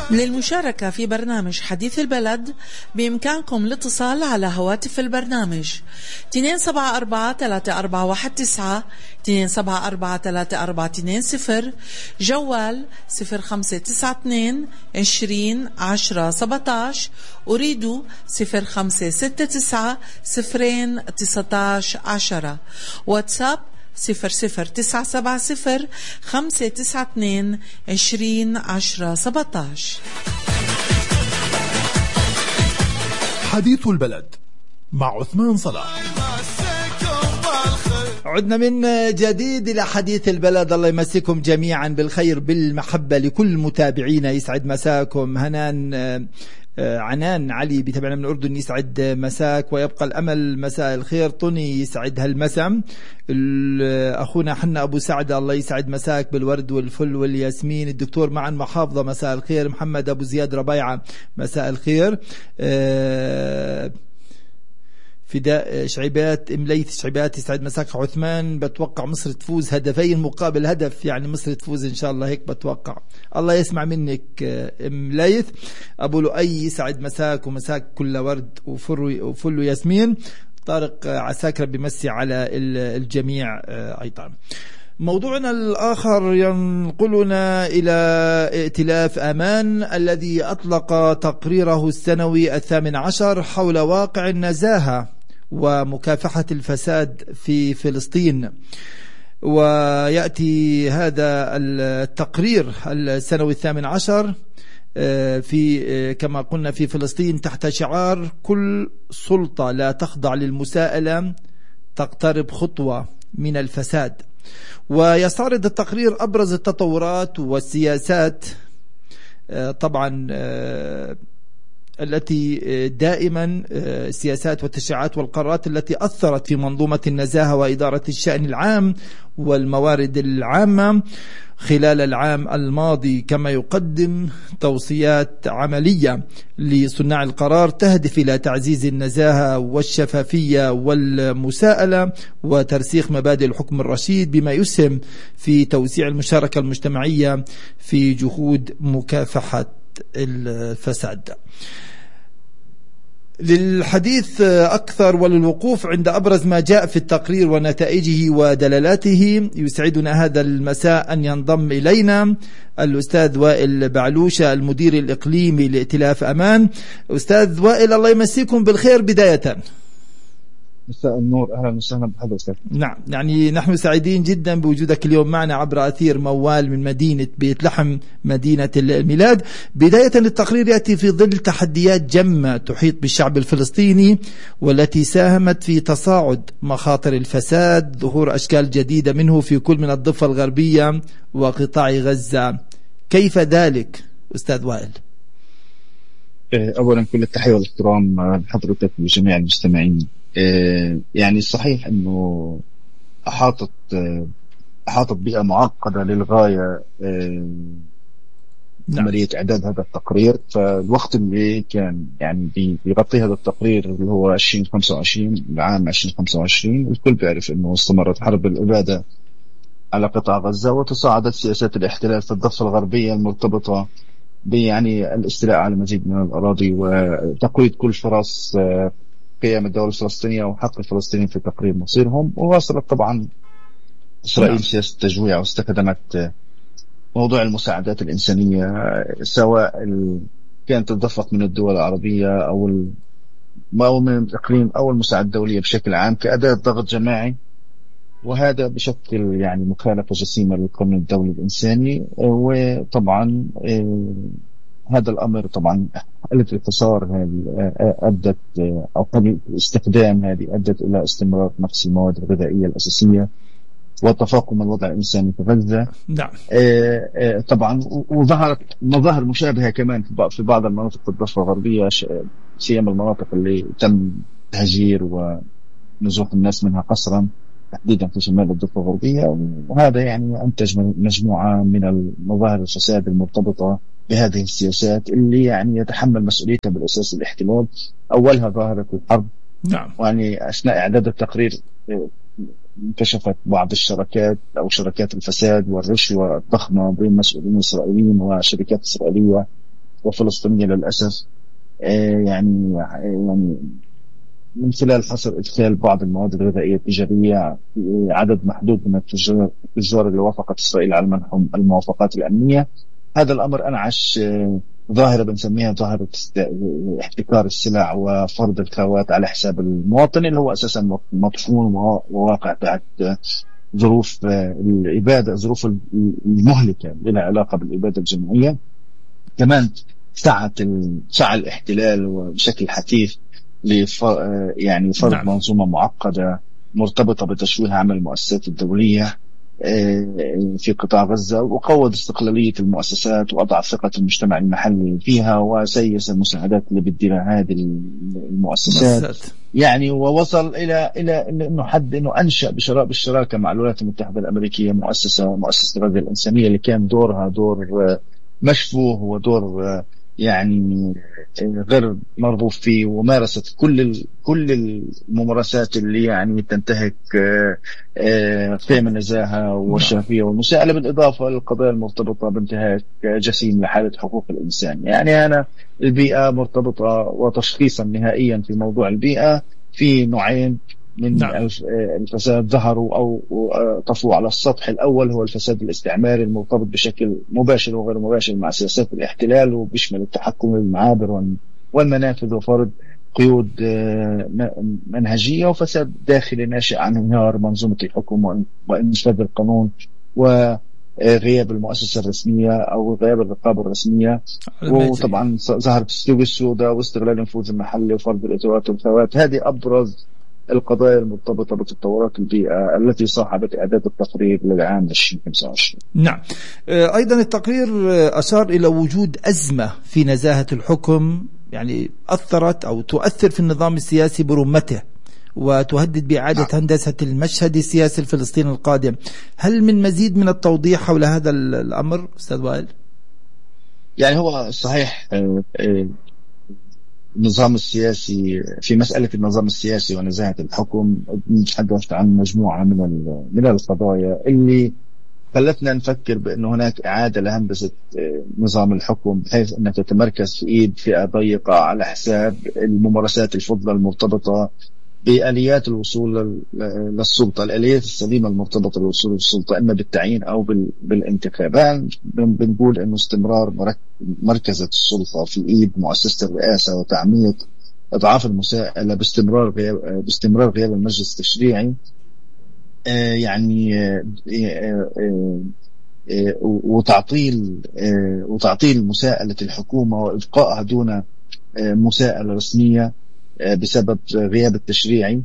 للمشاركة في برنامج حديث البلد بإمكانكم الاتصال على هواتف البرنامج 274-3419 274-3420 جوال 0592 20 10 17 أريد 0569 0 19 10 واتساب 00970 592 20 10 17. حديث البلد مع عثمان صلاح. عدنا من جديد إلى حديث البلد. الله يمسيكم جميعا بالخير بالمحبة لكل متابعينا. يسعد مساكم. عنان علي بيتابعنا من الأردن، يسعد مساك. ويبقى الأمل مساء الخير. طني يسعد هالمسا. أخونا حنا أبو سعدة الله يسعد مساك بالورد والفل والياسمين. الدكتور معا محافظة مساء الخير. محمد أبو زياد ربيعة مساء الخير. فداء شعيبات مليث شعيبات يسعد مساك. عثمان بتوقع مصر تفوز هدفين مقابل هدف، يعني مصر تفوز إن شاء الله، هيك بتوقع. الله يسمع منك مليث. أبو لؤي يسعد مساك ومساك كل ورد وفل ياسمين. طارق عساكر بمسي على الجميع أيضا. موضوعنا الآخر ينقلنا إلى ائتلاف أمان الذي أطلق تقريره السنوي 18 حول واقع النزاهة ومكافحة الفساد في فلسطين. ويأتي هذا التقرير السنوي 18 في كما قلنا في فلسطين تحت شعار كل سلطة لا تخضع للمساءلة تقترب خطوة من الفساد. ويستعرض التقرير أبرز التطورات والسياسات طبعا التي دائما السياسات والتشريعات والقرارات التي أثرت في منظومة النزاهة وإدارة الشأن العام والموارد العامة خلال العام الماضي، كما يقدم توصيات عملية لصناع القرار تهدف إلى تعزيز النزاهة والشفافية والمساءلة وترسيخ مبادئ الحكم الرشيد، بما يسهم في توسيع المشاركة المجتمعية في جهود مكافحة الفساد. للحديث أكثر وللوقوف عند أبرز ما جاء في التقرير ونتائجه ودللاته، يسعدنا هذا المساء أن ينضم إلينا الأستاذ وائل بعلوشة المدير الإقليمي لائتلاف أمان. أستاذ وائل الله يمسيكم بالخير. بداية مساء النور، أهلا وسهلا بحضرتك. نعم، يعني نحن سعيدين جدا بوجودك اليوم معنا عبر أثير موال من مدينة بيت لحم مدينة الميلاد. بداية التقرير يأتي في ظل تحديات جمة تحيط بالشعب الفلسطيني والتي ساهمت في تصاعد مخاطر الفساد، ظهور أشكال جديدة منه في كل من الضفة الغربية وقطاع غزة. كيف ذلك أستاذ وائل؟ أولا كل التحية والاحترام لحضرتك وجميع المستمعين. يعني صحيح أنه أحاطت بيئة معقدة للغاية عملية إعداد هذا التقرير. فالوقت اللي كان يعني بيغطي هذا التقرير اللي هو 2025 العام 2025، الكل بيعرف أنه استمرت حرب الإبادة على قطاع غزة وتصاعدت سياسات الاحتلال في الضفة الغربية المرتبطة يعني الاستيلاء على مزيد من الأراضي وتقويض كل فرص قيام الدولة الفلسطينية وحق الفلسطينيين في تقرير مصيرهم. وواصلت طبعا إسرائيل سياسة التجويع واستخدمت موضوع المساعدات الإنسانية سواء كانت تدفق من الدول العربية أو من الإقليم أو المساعدة الدولية بشكل عام كأداة ضغط جماعي، وهذا بشكل يعني مخالفة جسيمة للقانون الدولي الإنساني. وطبعا هذا الأمر طبعا قلة الاقتصار هذه أدت أو قلة الاستخدام هذه أدت إلى استمرار نقص المواد الغذائية الأساسية وتفاقم الوضع الإنساني في غزة. نعم. طبعا وظهرت مظاهر مشابهة كمان في بعض المناطق الضفة الغربية، سيما المناطق اللي تم تهجير ونزوح الناس منها قسرا تحديدا في شمال الضفة الغربية. وهذا يعني أنتج مجموعة من المظاهر الفساد المرتبطة بهذه السياسات اللي يعني يتحمل مسؤوليتها بالأساس الاحتلال. أولها ظاهرة الحرب. نعم. يعني أثناء إعداد التقرير انكشفت بعض الشركات أو شركات الفساد والرشوة الضخمة بين مسؤولين إسرائيليين وشركات إسرائيلية وفلسطينية للأسف. يعني من خلال حصر إدخال بعض المواد الغذائية التجارية عدد محدود من التجار اللي وافقت إسرائيل على منحهم الموافقات الأمنية. هذا الأمر أنعش ظاهرة بنسميها ظاهرة احتكار السلع وفرض الخواط على حساب المواطن، اللي هو أساسا مطحون وواقع تحت ظروف الإبادة، ظروف المهلكة لها علاقة بالإبادة الجماعية. كمان سعى الاحتلال وبشكل حثيث يعني فرض نعم. منظومة معقدة مرتبطة بتشويه عمل المؤسسات الدولية في قطاع غزة، وقوض استقلالية المؤسسات وأضعف ثقة المجتمع المحلي فيها، وسيس المساعدات اللي بتديرها هذه المؤسسات. يعني ووصل إلى إنه أنشأ بالشراكة مع الولايات المتحدة الأمريكية مؤسسة الغزة الإنسانية، اللي كان دورها دور مشفوه ودور يعني غير مرغوب فيه، ومارست كل الممارسات اللي يعني تنتهك قيم النزاهة والشفافية والمساءلة، بالإضافة للقضايا المرتبطة بانتهاك جسيم لحالة حقوق الإنسان. يعني أنا البيئة مرتبطة، وتشخيصا نهائيا في موضوع البيئة في نوعين من نعم. الفساد ظهروا أو طفوا على السطح. الأول هو الفساد الاستعماري المرتبط بشكل مباشر وغير مباشر مع سياسات الاحتلال، وبيشمل التحكم بالمعابر والمنافذ وفرض قيود منهجية، وفساد داخلي ناشئ عن انهيار منظومة الحكم وانفاذ القانون وغياب المؤسسة الرسمية أو غياب الرقابة الرسمية. وطبعا ظهرت السوق السوداء واستغلال النفوذ المحلي وفرض الإجراءات والخوات. هذه أبرز القضايا المرتبطة بتطورات البيئة التي صاحبت إعداد التقرير للعام 2025. نعم. أيضا التقرير أشار إلى وجود أزمة في نزاهة الحكم، يعني أثرت أو تؤثر في النظام السياسي برمته، وتهدد بإعادة هندسة المشهد السياسي الفلسطيني القادم. هل من مزيد من التوضيح حول هذا الأمر أستاذ وائل؟ يعني هو صحيح النظام السياسي، في مسألة النظام السياسي ونزاهة الحكم نتحدث عن مجموعة من القضايا اللي خلتنا نفكر بأنه هناك إعادة لهندسة نظام الحكم، بحيث أنها تتمركز في إيد فئة ضيقة على حساب الممارسات الفضلة المرتبطة بآليات الوصول للسلطة، الآليات السليمة المرتبطة بالوصول للسلطة، إما بالتعيين أو بالانتخابات. بنقول إنه استمرار مركزة السلطة في إيد مؤسسة الرئاسة وتعميق إضعاف المساءلة باستمرار غياب المجلس التشريعي، يعني وتعطيل مساءلة الحكومة وإبقائها دون مساءلة رسمية بسبب غياب التشريعي.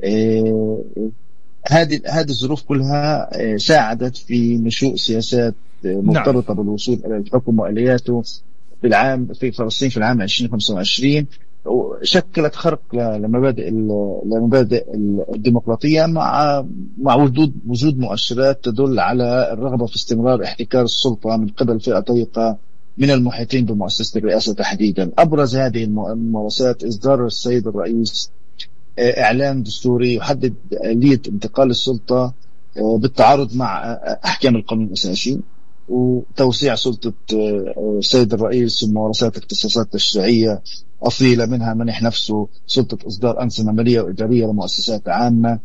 هذه الظروف كلها ساعدت في نشوء سياسات مرتبطة بالوصول إلى الحكم وآلياته في فلسطين في العام 2025، شكلت خرق لمبادئ الديمقراطية مع وجود مؤشرات تدل على الرغبة في استمرار احتكار السلطة من قبل فئة ضيقة من المحيطين بمؤسسة الرئاسة تحديدا. أبرز هذه الممارسات إصدار السيد الرئيس إعلان دستوري يحدد آلية انتقال السلطة بالتعارض مع أحكام القانون الأساسي، وتوسيع سلطة السيد الرئيس وممارسات اختصاصات تشريعية أصيلة، منها منح نفسه سلطة إصدار أنظمة مالية وإدارية لمؤسسات عامة،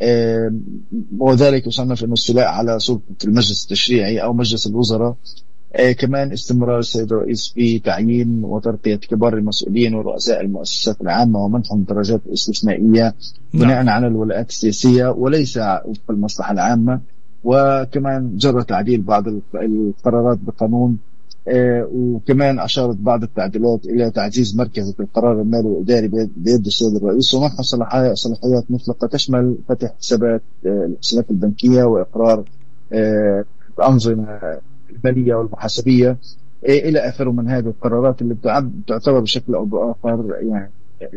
وذلك يصنف أنه استيلاء على سلطة المجلس التشريعي أو مجلس الوزراء. كمان استمرار السيد الرئيس في تعيين وترقية كبار المسؤولين ورؤساء المؤسسات العامة ومنحهم درجات استثنائية بناء على الولاءات السياسية وليس وفق المصلحة العامة. وكمان جرى تعديل بعض القرارات بقانون، وكمان أشارت بعض التعديلات إلى تعزيز مركزة القرار المالي والإداري بيد السيد الرئيس، ومنح صلاحيات مطلقة تشمل فتح حسابات البنكية وإقرار الأنظمة المالية والمحاسبية إلى آخره من هذه القرارات اللي تعتبر بشكل أو بآخر يعني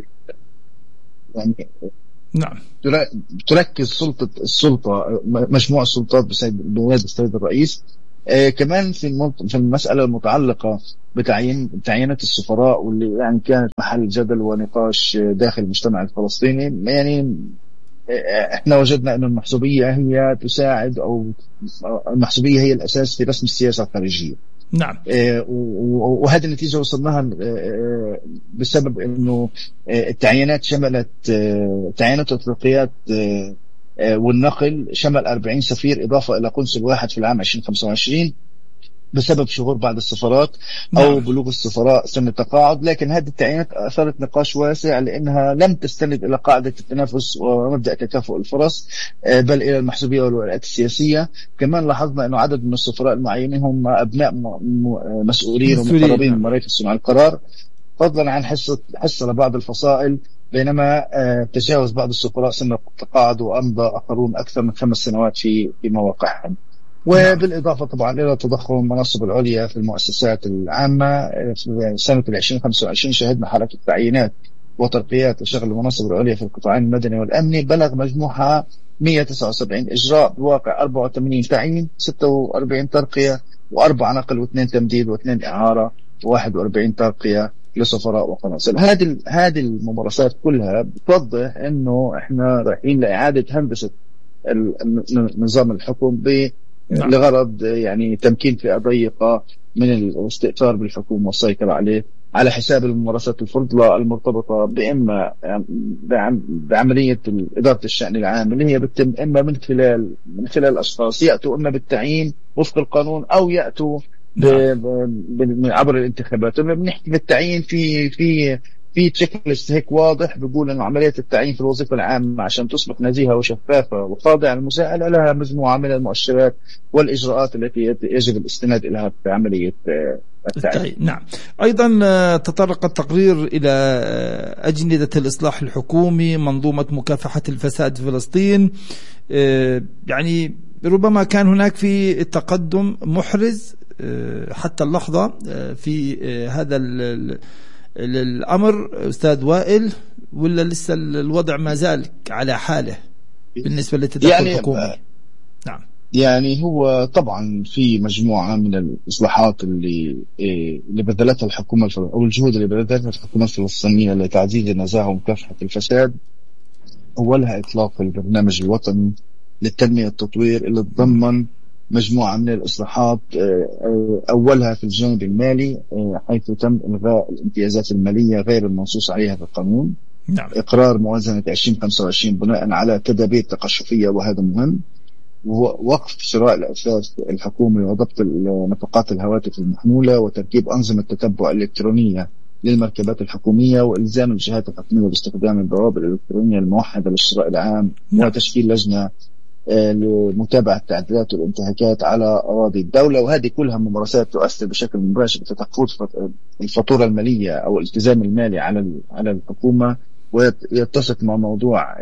نعم تركز السلطة مجموعة السلطات بيد السيد الرئيس. كمان في المسألة المتعلقة بتعيينات السفراء، واللي يعني كانت محل جدل ونقاش داخل المجتمع الفلسطيني. يعني احنا وجدنا أن المحسوبية هي تساعد، أو المحسوبية هي الأساس في رسم السياسة الخارجية. نعم. وهذه النتيجة وصلناها بسبب أنه التعيينات شملت تعيينات الترقيات والنقل شمل 40 سفير إضافة إلى قنصل واحد في العام 2025 بسبب شهور بعض السفارات أو بلوغ السفراء سن التقاعد. لكن هذه التعيينات أثارت نقاش واسع لأنها لم تستند إلى قاعدة التنافس ومبدأ تكافؤ الفرص بل إلى المحسوبية والولاءات السياسية. كمان لاحظنا أنه عدد من السفراء المعينين هم أبناء مسؤولين ومقربين من مراكز صنع القرار فضلا عن حصة لبعض الفصائل، بينما تجاوز بعض السفراء سن التقاعد وأمضى آخرون أكثر من 5 سنوات في مواقعهم. وبالإضافة طبعا إلى تضخم المناصب العليا في المؤسسات العامة في سنة 2025 شهدنا حركة تعيينات وترقيات لشغل المناصب العليا في القطاعين المدني والأمني بلغ مجموعها 179 إجراء بواقع 84 تعيين 46 ترقية و4 نقل و2 تمديد و2 إعارة و41 ترقية لسفراء وقناصل. هذه الممارسات كلها بتوضح إنه إحنا رايحين لإعادة هندسة نظام الحكم لغرض يعني تمكين فئة ضيقة من الاستئثار بالحكومة والسيطرة عليه على حساب الممارسات الفضلى المرتبطة بإما بعملية إدارة الشأن العام اللي هي بتتم إما من خلال أشخاص يأتوا إما بالتعيين وفق القانون أو يأتوا عبر الانتخابات. لما بنحكي بالتعيين في تشيك ليست هيك واضح بيقول إنه عملية التعيين في الوظيفة العامة عشان تصبح نزيهة وشفافة وخاضعة للمساءلة لها مجموعة من المؤشرات والإجراءات التي يجب الاستناد إليها في عملية التعيين. نعم. أيضا تطرق التقرير إلى أجندة الإصلاح الحكومي، منظومة مكافحة الفساد في فلسطين. يعني ربما كان هناك في تقدم محرز حتى اللحظة في هذا الأمر أستاذ وائل، ولا لسه الوضع ما زال على حاله بالنسبة للتدخل الحكومي؟ نعم. يعني هو طبعا في مجموعة من الإصلاحات اللي بذلتها الحكومة أو الجهود اللي بذلتها الحكومة الفلسطينية لتعزيز النزاهة ومكافحة الفساد. أولها إطلاق البرنامج الوطني للتنمية والتطوير اللي تضمن مجموعة من الإصلاحات، أولها في الجانب المالي حيث تم إلغاء الامتيازات المالية غير المنصوص عليها في القانون. نعم. إقرار موازنة 2025 بناء على تدابير تقشفية وهذا مهم. ووقف شراء الأثاث الحكومي وضبط نفقات الهواتف المحمولة وتركيب أنظمة تتبع إلكترونية للمركبات الحكومية وإلزام الجهات الحكومية باستخدام البوابة الإلكترونية الموحدة للشراء العام وتشكيل لجنة لمتابعة التعديلات والانتهاكات على أراضي الدولة. وهذه كلها ممارسات تؤثر بشكل مباشر في تخفيض الفاتورة المالية أو الالتزام المالي على الحكومة، ويتسق مع موضوع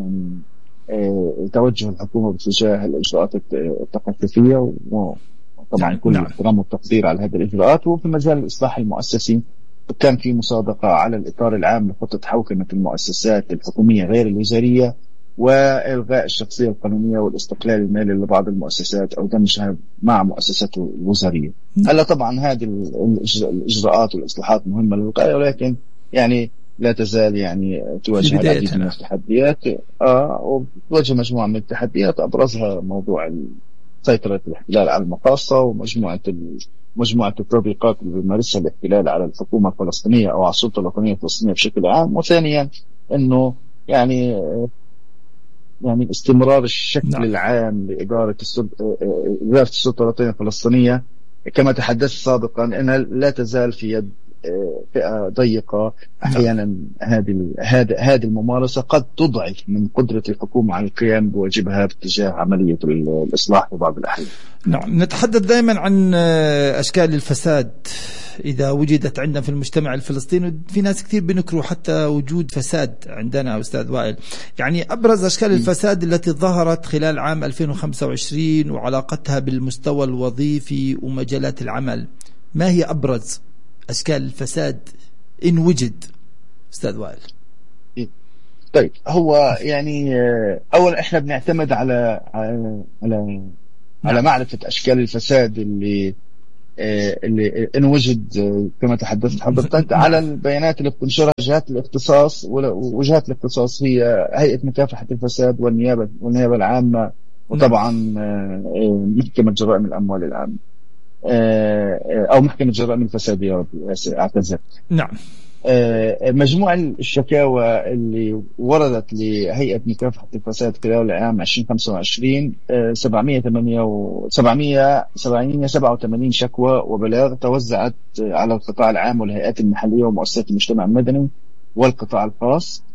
توجه الحكومة باتجاه الإجراءات التخفيفية وطبعا كل احترام والتقدير على هذه الإجراءات. وفي مجال الإصلاح المؤسسي كان في مسابقة على الإطار العام لخطة حوكمة المؤسسات الحكومية غير الوزارية وإلغاء الشخصية القانونية والاستقلال المالي لبعض المؤسسات أو دمجها مع مؤسسات الوزارية. هلا طبعا هذه الإجراءات والإصلاحات مهمة للغاية، ولكن يعني لا تزال يعني تواجه العديد من التحديات وتواجه مجموعة من التحديات أبرزها موضوع سيطرة الاحتلال على المقاصة ومجموعة التطبيقات اللي بيمارسها الاحتلال على الحكومة الفلسطينية أو على السلطة الوطنية الفلسطينية بشكل عام. وثانيا إنه يعني استمرار الشكل العام لإدارة السلطة الوطنية الفلسطينية كما تحدثت سابقا أنها لا تزال في يد فئة ضيقة. أحيانا هذه الممارسة قد تضعف من قدرة الحكومة على القيام بواجبها باتجاه عملية الإصلاح في بعض الأحيان. نعم. نتحدث دائما عن أشكال الفساد إذا وجدت عندنا في المجتمع الفلسطيني. في ناس كثير بنكروا حتى وجود فساد عندنا أستاذ وائل. يعني أبرز أشكال الفساد التي ظهرت خلال عام 2025 وعلاقتها بالمستوى الوظيفي ومجالات العمل، ما هي أبرز أشكال الفساد إن وجد أستاذ وائل؟ طيب هو يعني أولا إحنا بنعتمد على معرفة أشكال الفساد اللي إن وجد كما تحدثت حضرتك على البيانات اللي بتنشرها جهات الاختصاص. وجهات الاختصاص هي هيئة مكافحة الفساد والنيابة العامة وطبعا محكمة جرائم الأموال العامة. أو محكمة جرائم الفساد يا رب أعتذر. نعم. مجموع الشكاوى اللي وردت لهيئة مكافحة الفساد خلال العام 2025 787 شكوى وبلاغ توزعت على القطاع العام والهيئات المحلية ومؤسسات المجتمع المدني والقطاع الخاص.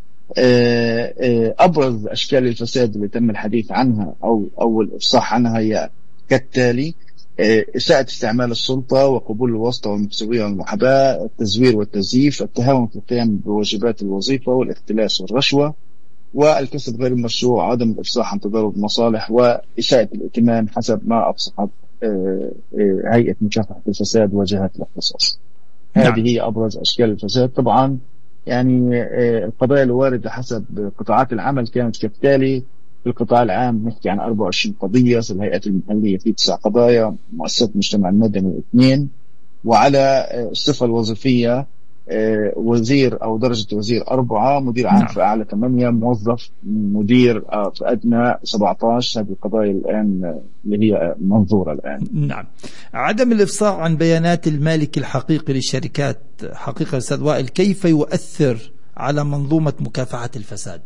أبرز أشكال الفساد اللي تم الحديث عنها أو الإفصاح عنها هي كالتالي: إساءة استعمال السلطة وقبول الواسطة والمحسوبية والمحاباة، التزوير والتزييف، التهاون في القيام بواجبات الوظيفة والاختلاس والرشوة، والكسب غير المشروع، عدم الإفصاح عن تضارب المصالح، وإساءة الائتمان حسب ما أفصحت هيئة مكافحة الفساد وجهات الاختصاص. هذه هي أبرز أشكال الفساد. طبعا يعني القضايا الواردة حسب قطاعات العمل كانت كالتالي: في القطاع العام نحكي عن 24 قضية، في الهيئات المحلية في 9 قضايا، مؤسسات المجتمع المدني 2، وعلى الصفة الوظيفية وزير أو درجة وزير 4، مدير عام في أعلى 8، موظف مدير في أدنى 17. هذه القضايا الآن اللي هي منظورة الآن. نعم. عدم الإفصاح عن بيانات المالك الحقيقي للشركات، حقيقة أستاذ وائل، كيف يؤثر على منظومة مكافحة الفساد؟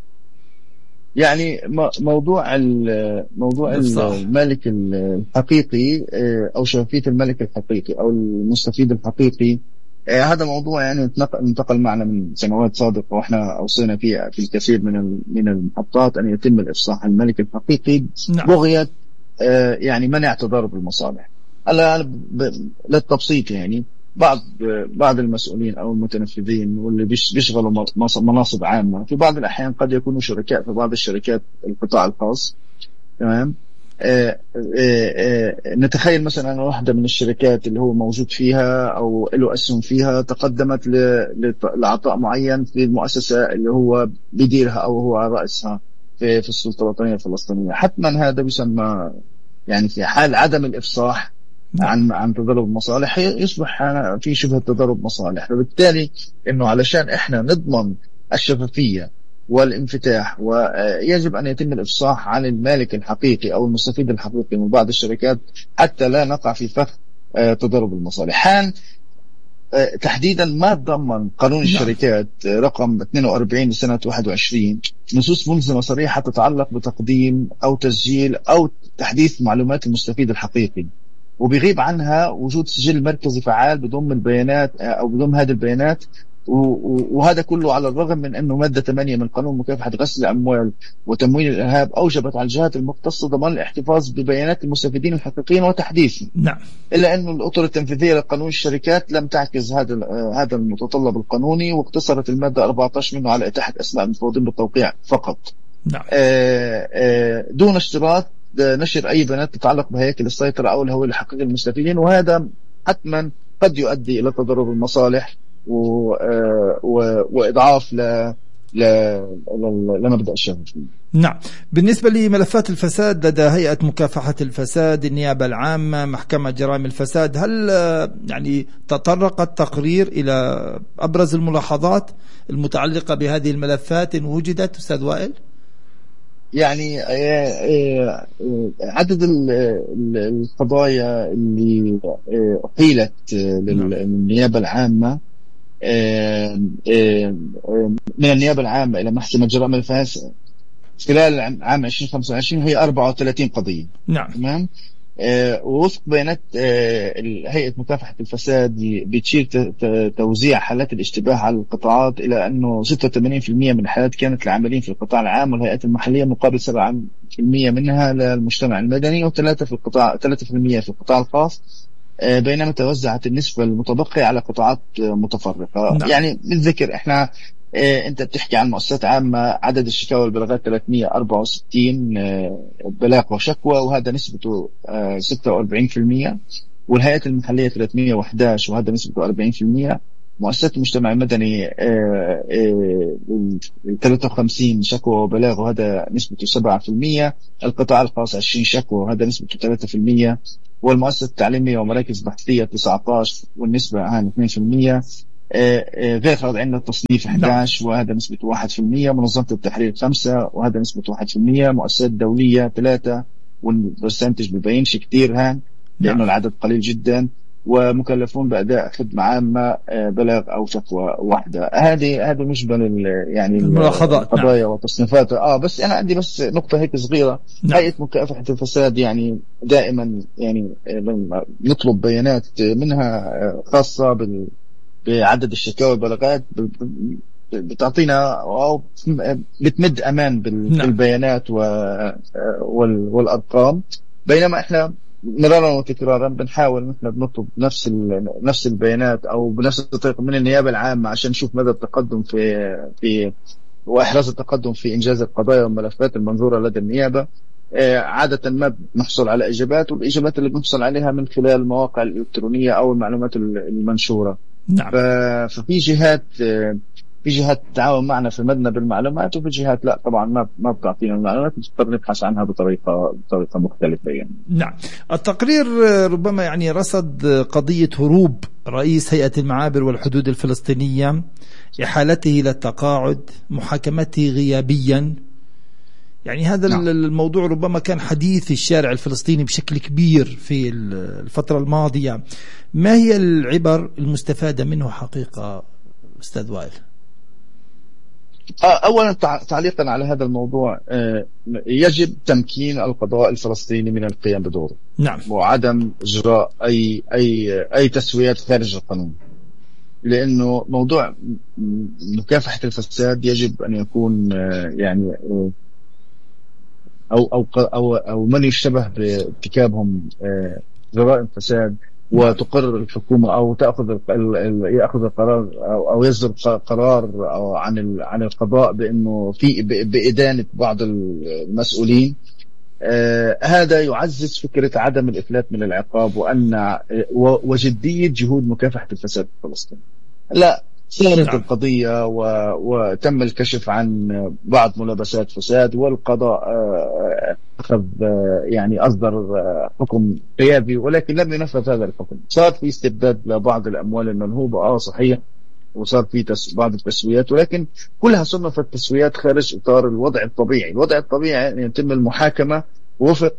يعني موضوع المالك الحقيقي أو شفافية المالك الحقيقي أو المستفيد الحقيقي، هذا موضوع يعني انتقل معنا من سنوات سابقة، وإحنا أوصينا فيه في الكثير من المحطات أن يتم الإفصاح عن المالك الحقيقي بغية يعني منع تضارب المصالح. للتبسيط يعني بعض المسؤولين أو المتنفذين واللي بيشغلوا مناصب عامة في بعض الأحيان قد يكونوا شركاء في بعض الشركات القطاع الخاص. تمام. نتخيل مثلا أن واحدة من الشركات اللي هو موجود فيها أو له أسهم فيها تقدمت لعطاء معين في المؤسسة اللي هو بيديرها أو هو رأسها في السلطة الوطنية الفلسطينية. حتما هذا بيسمى يعني في حال عدم الإفصاح عن تضارب المصالح يصبح في شبه تضارب مصالح. فبالتالي إنه علشان إحنا نضمن الشفافية والانفتاح ويجب أن يتم الإفصاح عن المالك الحقيقي أو المستفيد الحقيقي من بعض الشركات حتى لا نقع في فخ تضارب المصالح. حال تحديدا ما تضمن قانون الشركات رقم 42 لسنة 21 نصوص ملزمة صريحة تتعلق بتقديم أو تسجيل أو تحديث معلومات المستفيد الحقيقي، وبيغيب عنها وجود سجل مركزي فعال بضم البيانات أو بضم هذه البيانات. وهذا كله على الرغم من أنه مادة 8 من قانون مكافحة غسل الأموال وتمويل الإرهاب أوجبت على الجهات المختصة ضمان الاحتفاظ ببيانات المستفيدين الحقيقيين وتحديثه. نعم. إلا أنه الأطر التنفيذية لقانون الشركات لم تعكس هذا المتطلب القانوني، واقتصرت المادة 14 منه على إتاحة أسماء المفوضين بالتوقيع فقط. نعم. دون اشتراط نشر أي بيانات تتعلق بهياكل السيطرة أو الهوية الحقيقية للمستفيدين، وهذا حتما قد يؤدي إلى تضارب المصالح وإضعاف لمبدأ الشفافية. نعم. بالنسبة لملفات الفساد لدى هيئة مكافحة الفساد، النيابة العامة، محكمة جرائم الفساد، هل يعني تطرق التقرير إلى أبرز الملاحظات المتعلقة بهذه الملفات إن وجدت أستاذ وائل؟ يعني عدد القضايا اللي أحيلت للنيابة العامة من النيابة العامة إلى محكمة جرائم الفساد خلال عام 2025 هي 34 قضية. نعم. تمام. ووفق بيانات هيئة مكافحة الفساد بتشير توزيع حالات الاشتباه على القطاعات إلى أنه 86% من الحالات كانت للعاملين في القطاع العام والهيئات المحلية، مقابل 7% منها للمجتمع المدني و3% في القطاع الخاص، بينما توزعت النسبة المتبقية على قطاعات متفرقة. نعم. يعني بالذكر احنا انت بتحكي عن مؤسسات عامة، عدد الشكاوى والبلاغات 364 بلاغ وشكوى، وهذا نسبته 46%، والهيئات المحلية 311 وهذا نسبته 40%. مؤسسات المجتمع المدني 53 شكوى وبلاغ وهذا نسبته 7%، القطاع الخاص 20 شكوى وهذا نسبته 3%، والمؤسسة التعليمية ومراكز بحثية 19 والنسبة 2%، غير خاضعين عندنا التصنيف 11 وهذا نسبته 1%، منظمة التحرير 5 وهذا نسبته 1%، مؤسسات دولية 3 والبرسنتج ببينش كتير هان، لأنه العدد قليل جدا ومكلفون بأداء خدمة عامة بلاغ أو شكوى واحدة. هذه مجمل يعني الملاحظات القضايا وتصنيفاتها. بس أنا عندي بس نقطة هيك صغيرة. هيئة مكافحة الفساد يعني دائما يعني نطلب بيانات منها خاصة بعدد الشكاوى والبلاغات، بتعطينا أو بتمد أمان بالبيانات والأرقام، بينما إحنا مرارا وتكرارا بنحاول نحن بنطلب نفس البيانات أو بنفس الطريقة من النيابة العامة عشان نشوف مدى التقدم في وإحراز التقدم في إنجاز القضايا والملفات المنظورة لدى النيابة. عادة ما بنحصل على إجابات، والإجابات اللي بنحصل عليها من خلال المواقع الإلكترونية أو المعلومات المنشورة. ففي جهات تتعاون معنا في مدنا بالمعلومات، وفي جهات لا طبعا ما بتعطينا المعلومات، نضطر نبحث عنها بطريقة مختلفة يعني. نعم. التقرير ربما يعني رصد قضية هروب رئيس هيئة المعابر والحدود الفلسطينية، إحالته إلى التقاعد، محاكمته غيابيا. يعني هذا الموضوع ربما كان حديث الشارع الفلسطيني بشكل كبير في الفترة الماضية. ما هي العبر المستفادة منه حقيقة أستاذ وائل؟ أولا تعليقا على هذا الموضوع، يجب تمكين القضاء الفلسطيني من القيام بدوره. نعم. وعدم إجراء أي تسويات خارج القانون، لأنه موضوع مكافحة الفساد يجب أن يكون يعني أو من يشتبه بارتكابهم جرائم فساد وتقرر الحكومة أو يأخذ القرار أو يصدر قرار أو عن القضاء بأنه بإدانة بعض المسؤولين. هذا يعزز فكرة عدم الإفلات من العقاب وجدية جهود مكافحة الفساد في فلسطين. لا، صارت القضية وتم الكشف عن بعض ملابسات فساد، والقضاء أخذ يعني أصدر حكم غيابي، ولكن لم ينفذ هذا الحكم. صار في استبداد لبعض الأموال المنهوبة صحيح، وصار في بعض التسويات، ولكن كلها صنفت التسويات خارج إطار الوضع الطبيعي. الوضع الطبيعي أن يتم المحاكمة وفق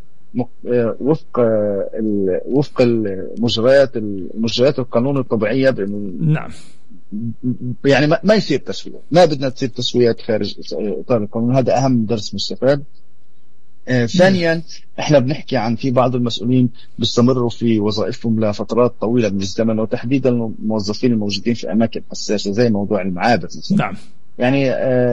المجريات القانون الطبيعية. نعم. يعني ما يصير تسويات، ما بدنا تصير تسويات خارج إطار القانون. هذا أهم درس مستفاد. ثانيا، احنا بنحكي عن في بعض المسؤولين بيستمروا في وظائفهم لفترات طويلة من الزمن، وتحديدا الموظفين الموجودين في أماكن حساسة زي موضوع المعابر. نعم. يعني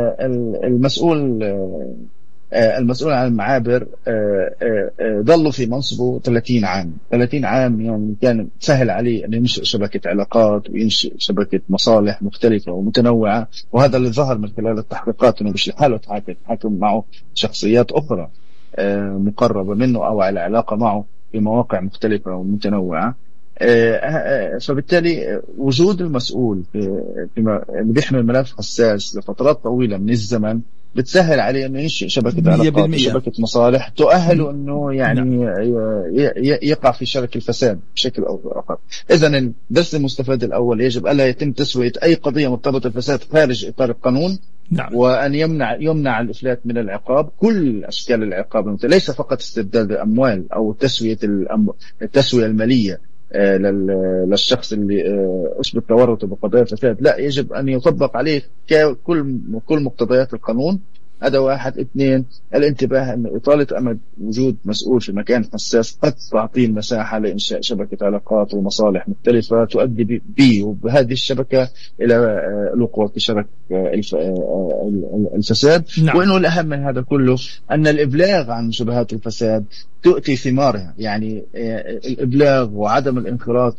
المسؤول عن المعابر ظلوا في منصبه 30 عام. 30 عام يعني كان سهل عليه أن ينشئ شبكة علاقات وينشئ شبكة مصالح مختلفة ومتنوعة، وهذا اللي ظهر من خلال التحقيقات، أنه مش لحاله تحاكم معه شخصيات أخرى مقربة منه أو على علاقة معه في مواقع مختلفة ومتنوعة. فبالتالي وجود المسؤول اللي بيحمل ملف حساس لفترات طويلة من الزمن بتسهل عليه انه ينشئ شبكة علاقات وشبكة مصالح تؤهله انه يعني يقع في شرك الفساد بشكل او باخر. اذا الدرس المستفاد الاول، يجب الا يتم تسوية اي قضية مرتبطة بالفساد خارج اطار القانون. نعم. وان يمنع الافلات من العقاب، كل اشكال العقاب، ليس فقط استبداد الاموال او التسوية المالية للشخص اللي أثبت تورطه بقضايا فساد. لا، يجب أن يطبق عليه كل مقتضيات القانون. هذا واحد. اثنين، الانتباه أن إطالة أمد وجود مسؤول في مكان حساس قد تعطيه المساحة لإنشاء شبكة علاقات ومصالح مختلفة تؤدي بهذه الشبكة إلى الوقوع في شرك الفساد. نعم. وإنه الأهم من هذا كله أن الإبلاغ عن شبهات الفساد تؤتي ثمارها. يعني الإبلاغ وعدم الانخراط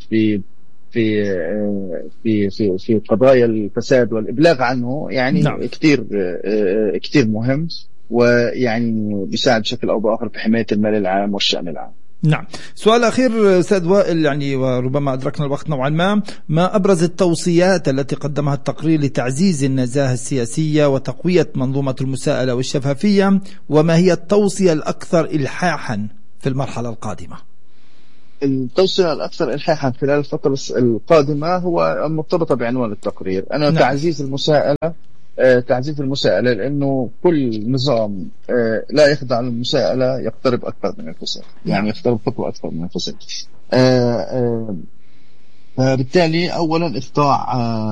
في قضايا الفساد والإبلاغ عنه يعني نعم. كتير مهم، ويعني بيساعد بشكل أو بآخر في حماية المال العام والشأن العام. نعم. سؤال أخير أستاذ وائل، يعني وربما أدركنا الوقت نوعا ما أبرز التوصيات التي قدمها التقرير لتعزيز النزاهة السياسية وتقوية منظومة المساءلة والشفافية، وما هي التوصية الأكثر إلحاحا في المرحلة القادمة؟ التوصية الأكثر إلحاحا خلال الفترة القادمة هو مرتبطة بعنوان التقرير، أنه نعم. تعزيز المساءلة، لأنه كل نظام لا يخضع للمساءلة يقترب أكثر من الفساد. يعني يقترب خطوة أكثر من الفساد. فبالتالي أولا إقطاع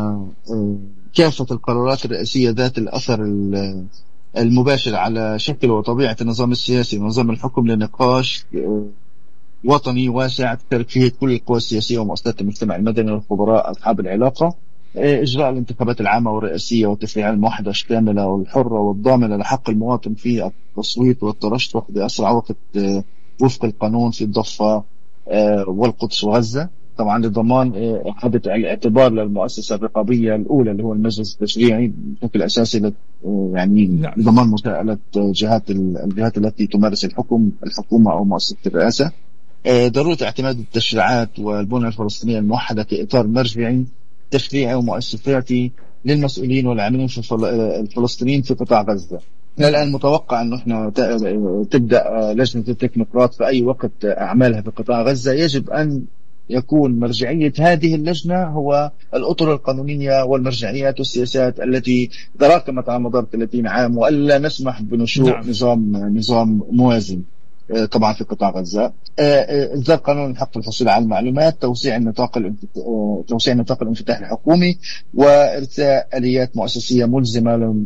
كافة القرارات الرئاسية ذات الأثر المباشر على شكل وطبيعة النظام السياسي ونظام الحكم لنقاش وطني واسع تشارك فيه كل القوى السياسية ومؤسسات المجتمع المدني والخبراء أصحاب العلاقة. إجراء الانتخابات العامة والرئاسية والتشريع الموحدة الشاملة والحرة والضامنة لحق المواطن في التصويت والترشح بأسرع وقت وفق القانون في الضفة والقدس وغزة، طبعا لضمان إعادة الاعتبار للمؤسسة الرقابية الأولى اللي هو المجلس التشريعي بشكل أساسي، يعني لضمان مساءلة الجهات التي تمارس الحكومة أو مؤسسة الرئاسة. ضرورة اعتماد التشريعات والبنى الفلسطينية الموحدة كإطار مرجعي تشريعي ومؤسساتي للمسؤولين والعاملين في الفلسطينيين في قطاع غزة. الآن متوقع أنه احنا تبدأ لجنة التكنوقراط في أي وقت أعمالها في قطاع غزة. يجب أن يكون مرجعية هذه اللجنة هو الأطر القانونية والمرجعيات والسياسات التي تراكمت على مدار 30 عام، وألا نسمح بنشوء نظام موازن طبعا في قطاع غزة. إصدار قانون الحق الحصول على المعلومات، توسيع نطاق الانفتاح الحكومي، وإرساء آليات مؤسسية ملزمة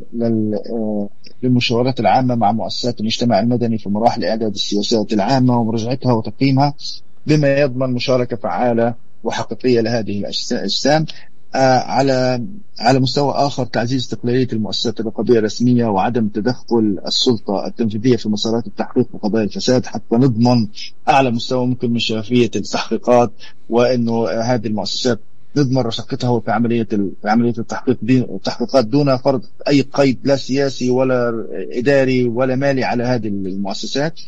للمشاورات العامة مع مؤسسات المجتمع المدني في مراحل إعداد السياسات العامة ومراجعتها وتقييمها، بما يضمن مشاركة فعالة وحقيقية لهذه الأجسام. على مستوى آخر تعزيز استقلالية المؤسسات الرقابية الرسمية وعدم تدخل السلطة التنفيذية في مسارات التحقيق وقضايا الفساد، حتى نضمن أعلى مستوى ممكن من شفافية التحقيقات، وأنه هذه المؤسسات نضمن رشاقتها في عملية التحقيقات دون فرض أي قيد لا سياسي ولا إداري ولا مالي على هذه المؤسسات.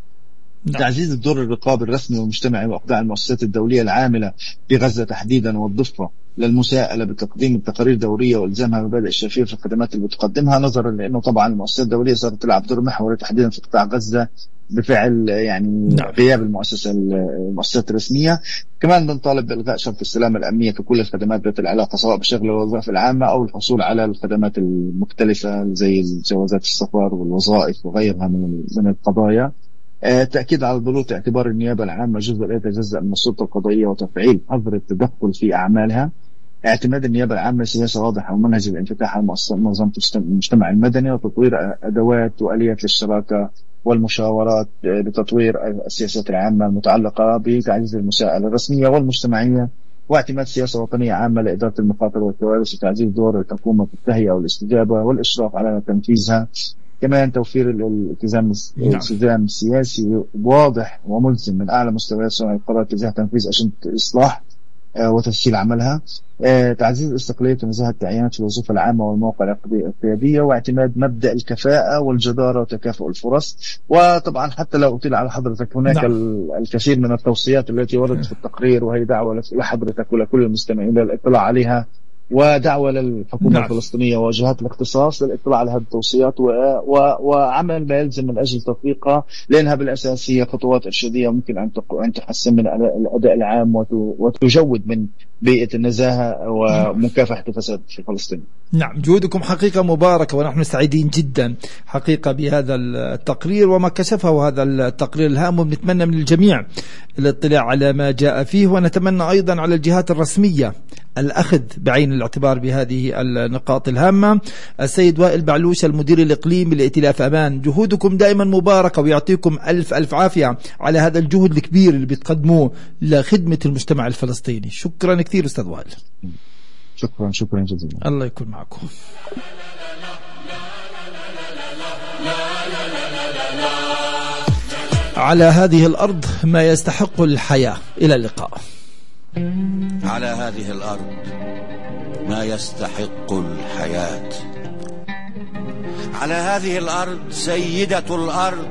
تعزيز الدور الرقابي الرسمي والمجتمعي وإقطاع المؤسسات الدولية العاملة في غزة تحديدا والضفة للمساءلة بتقديم التقارير دورية والزامها مبادئ الشفافية في الخدمات اللي بتقدمها، نظرا لأنه طبعا المؤسسات الدولية صارت تلعب دور محوري تحديدا في قطاع غزة بفعل يعني غياب المؤسسات الرسمية. كمان بنطالب بإلغاء شرط السلامة الأمنية في كل الخدمات ذات العلاقة سواء بشغل الوظائف العامة أو الحصول على الخدمات المختلفة زي جوازات السفر والوظائف وغيرها من القضايا. تأكيد على ضرورة اعتبار النيابة العامة جزء لا يتجزأ من السلطة القضائية وتفعيل حظر التدخل في أعمالها. اعتماد النيابة العامة سياسة واضحة ومنهج الانفتاح على منظمة المجتمع المدني، وتطوير أدوات وآليات للشراكة والمشاورات لتطوير السياسات العامة المتعلقة بتعزيز المساءلة الرسمية والمجتمعية، واعتماد سياسة وطنية عامة لإدارة المخاطر والكوارث وتعزيز دور الحكومة في التهيئة والاستجابة والإشراف على تنفيذها. كمان توفير الالتزام السياسي واضح وملزم من أعلى مستويات صنع القرار تجاه تنفيذ أجندة الإصلاح وتسهيل عملها. تعزيز استقلالية ونزاهة التعيينات في الوظيفة العامة والمواقع القيادية، واعتماد مبدأ الكفاءة والجدارة وتكافؤ الفرص. وطبعا حتى لو قلت على حضرتك هناك الكثير من التوصيات التي وردت في التقرير، وهي دعوة لحضرتك ولكل المستمعين للاطلاع عليها، ودعوة للحكومة الفلسطينية وجهات الاختصاص للاطلاع على هذه التوصيات وعمل ما يلزم من أجل تطبيقها، لأنها بالأساس هي خطوات إرشادية ممكن أن تحسن من الأداء العام وتجود من بيئة النزاهة ومكافحة الفساد في فلسطين. نعم، جهودكم حقيقة مباركة، ونحن سعيدين جدا حقيقة بهذا التقرير وما كشفه هذا التقرير الهام، ونتمنى من الجميع الاطلاع على ما جاء فيه، ونتمنى أيضا على الجهات الرسمية الأخذ بعين الاعتبار بهذه النقاط الهامة. السيد وائل بعلوش المدير الإقليمي لائتلاف أمان، جهودكم دائما مباركة ويعطيكم ألف عافية على هذا الجهد الكبير اللي بتقدموه لخدمة المجتمع الفلسطيني. شكرا كثير أستاذ وائل. شكرا جزيلا. الله يكون معكم. على هذه الأرض ما يستحق الحياة. إلى اللقاء. على هذه الأرض ما يستحق الحياة. على هذه الأرض سيدة الأرض،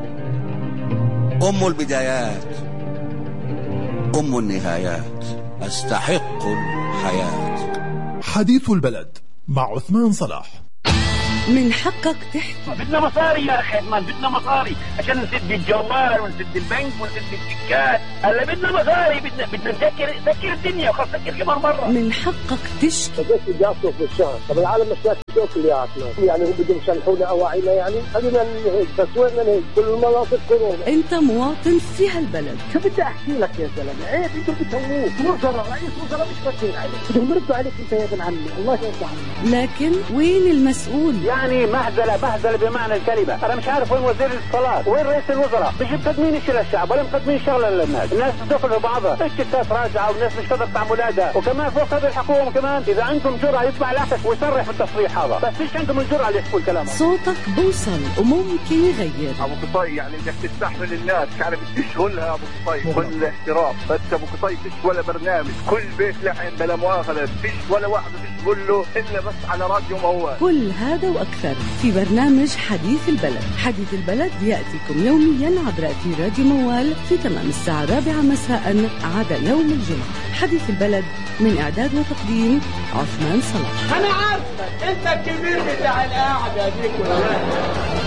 أم البدايات، أم النهايات، أستحق الحياة. حديث البلد مع عثمان صلاح. من حقك تحكي. بدنا مصاري يا أخي عثمان، بدنا مصاري عشان نسد الجوال ونسد البنك ونسد الشيكات. هلا بدنا مصاري، بدنا نسكر الدنيا وخاصة نسكر كمان مرة. من حقك تشكي. بدك تجي أصرف بالشهر، طب العالم مش شكل يا عقلنا يعني هم بدهم يصلحونا أواعينا يعني خلينا نهيج بس وين نهيج كل المناطق كورونا. أنت مواطن في هالبلد. شو بدي أحكي لك يا زلمة عيب أنتم بتسووه وزراء رئيس وزراء مش فاكرين عليك بدهم يردوا عليك أنت يا ابن عمي الله يرضى عنك. لكن وين المسؤول؟ يعني مهزلة بمعنى الكلمة. أنا مش عارف وين وزير الاتصالات وين رئيس الوزراء مش مقدمين شيء للشعب ولا مقدمين شغلة للناس. الناس تدخل في بعضها الشتات راجعة والناس مش قادرة تعمل هذا وكمان فوق هذه الحكومة كمان إذا عندكم جرأة يطلع العكس ويصرح بالتصريح هذا بس فيش عندهم الجرأة اللي يحكوا الكلام. صوتك بوصل وممكن يغير. أبو قصي يعني بدك تستحمل الناس كان بتشغلها أبو قصي كل الاحترام بس أبو قصي فيش ولا برنامج كل بيت لحن بلا مؤاخذة فيش ولا واحد بتقول له إلا بس على راديو موال. كل هذا وأكثر في برنامج حديث البلد. حديث البلد يأتيكم يوميا عبر أثير راديو موال في تمام الساعة 4 مساء عدا يوم الجمعة. حديث البلد من إعداد وتقديم عثمان صلاح. أنا عارفك أنت الكبير بتاع القاعدة دي كلها.